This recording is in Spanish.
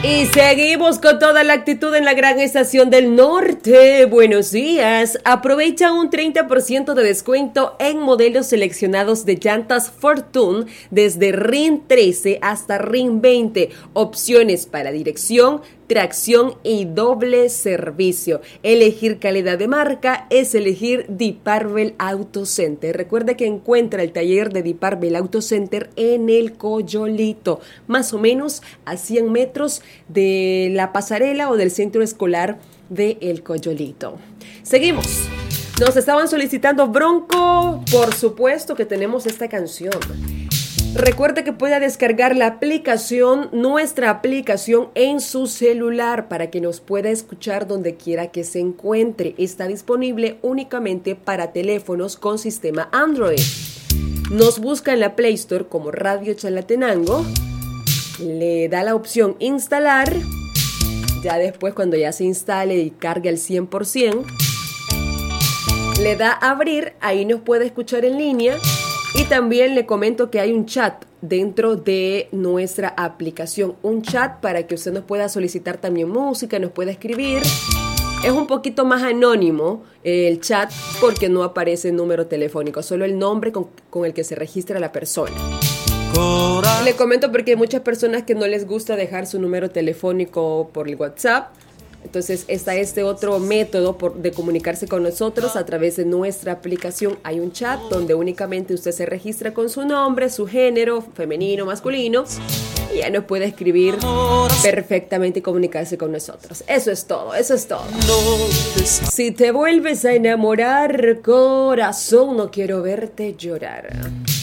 Y seguimos con toda la actitud en la gran estación del norte. Buenos días. Aprovecha un 30% de descuento en modelos seleccionados de llantas Fortune desde RIN 13 hasta RIN 20. Opciones para dirección, tracción y doble servicio. Elegir calidad de marca es elegir Diparvel Auto Center. Recuerda que encuentra el taller de Diparvel Auto Center en el Coyolito, más o menos a 100 metros de la pasarela o del centro escolar de El Coyolito. Seguimos. Nos estaban solicitando Bronco. Por supuesto que tenemos esta canción. Recuerde que pueda descargar la aplicación, nuestra aplicación en su celular para que nos pueda escuchar donde quiera que se encuentre. Está disponible únicamente para teléfonos con sistema Android. Nos busca en la Play Store como Radio Chalatenango, le da la opción instalar, ya después cuando ya se instale y cargue al 100%, le da abrir, ahí nos puede escuchar en línea. Y también le comento que hay un chat dentro de nuestra aplicación, un chat para que usted nos pueda solicitar también música, nos pueda escribir. Es un poquito más anónimo el chat porque no aparece número telefónico, solo el nombre con el que se registra la persona. Le comento porque hay muchas personas que no les gusta dejar su número telefónico por el WhatsApp. Entonces está este otro método de comunicarse con nosotros a través de nuestra aplicación. Hay un chat donde únicamente usted se registra con su nombre, su género, femenino, masculino, y ya nos puede escribir perfectamente y comunicarse con nosotros. Eso es todo, eso es todo. Si te vuelves a enamorar, corazón, no quiero verte llorar.